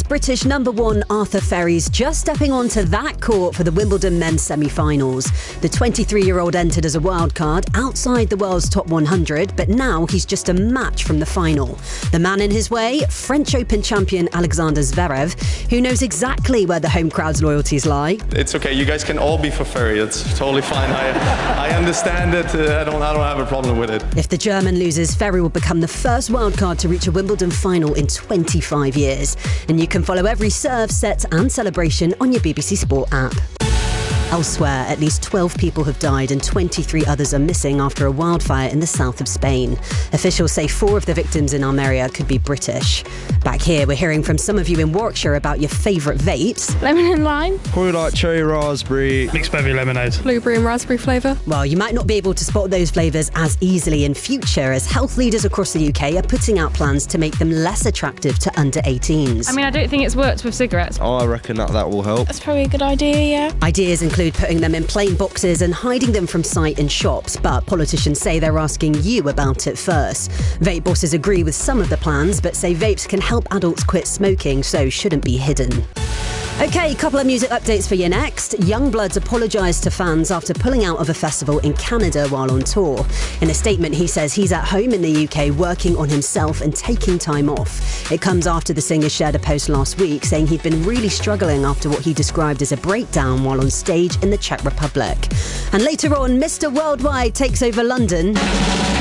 It's British number one Arthur Ferries just stepping onto that court for the Wimbledon men's semi-finals. The 23-year-old entered as a wild card outside the world's top 100, but now he's just a match from the final. The man in his way, French Open champion Alexander Zverev, who knows exactly where the home crowd's loyalties lie. It's okay, you guys can all be for Ferry, it's totally fine. I understand it, I don't have a problem with it. If the German loses, Ferry will become the first wildcard to reach a Wimbledon final in 25 years. And you can follow every serve, set and celebration on your BBC Sport app. Elsewhere, at least 12 people have died and 23 others are missing after a wildfire in the south of Spain. Officials say 4 of the victims in Almeria could be British. Back here, we're hearing from some of you in Warwickshire about your favourite vapes. Lemon and lime. Probably like cherry raspberry. Mixed berry lemonade. Blueberry and raspberry flavour. Well, you might not be able to spot those flavours as easily in future, as health leaders across the UK are putting out plans to make them less attractive to under 18s. I mean, I don't think it's worked with cigarettes. Oh, I reckon that will help. That's probably a good idea, yeah. Ideas include putting them in plain boxes and hiding them from sight in shops, but politicians say they're asking you about it first. Vape bosses agree with some of the plans, but say vapes can help adults quit smoking, so shouldn't be hidden. OK, couple of music updates for you next. Youngbloods apologised to fans after pulling out of a festival in Canada while on tour. In a statement, he says he's at home in the UK working on himself and taking time off. It comes after the singer shared a post last week saying he'd been really struggling after what he described as a breakdown while on stage in the Czech Republic. And later on, Mr. Worldwide takes over London.